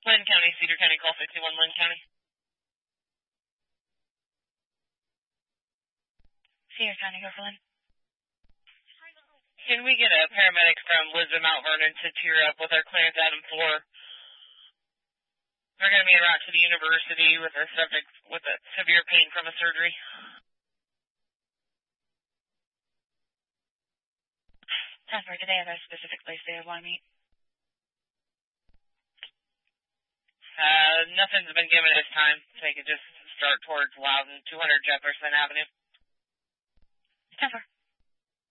Lynn County, Cedar County, call 61 Lynn County. Cedar County, go for Lynn. Can we get a paramedic from Lisbon, Mount Vernon to tear up with our Clarence Adams 4? They're going to be en route to the university with a subject with a severe pain from a surgery. Transfer, do they have a specific place they would want to meet? Nothing's been given this time, so they could just start towards Loudon, 200 Jefferson Avenue. Transfer.